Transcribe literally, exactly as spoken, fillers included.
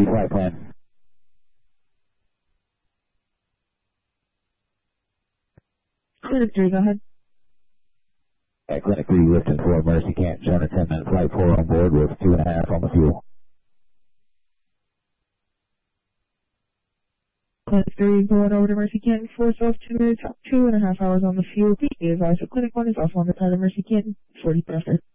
flight plan. Clinic three, go ahead. At Clinic three, lifting for Mercy Canton, showing a ten minute flight, four on board with two and a half on the fuel. Clinic three, going over to Mercy Canton, four south, two minutes, two and a half hours on the fuel. Be advised, so Clinic one is off on the side of Mercy Canton, forty faster.